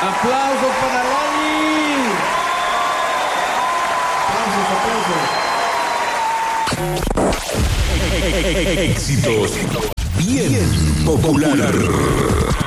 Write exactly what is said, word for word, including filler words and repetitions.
Aplausos para Lali. Aplausos, aplausos. Éxitos bien popular.